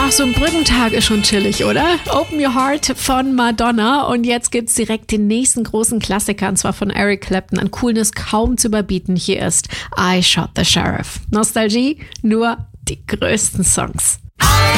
Ach, so ein Brückentag ist schon chillig, oder? Open Your Heart von Madonna. Und jetzt gibt's direkt den nächsten großen Klassiker, und zwar von Eric Clapton. An Coolness kaum zu überbieten. Hier ist I Shot the Sheriff. Nostalgie, nur die größten Songs.